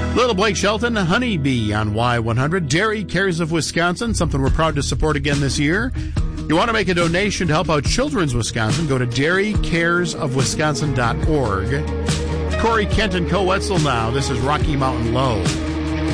Little Blake Shelton, Honeybee on Y100. Dairy Cares of Wisconsin, something we're proud to support again this year. You want to make a donation to help out Children's Wisconsin, go to dairycaresofwisconsin.org. Corey Kent and Co. Wetzel now. This is Rocky Mountain Low.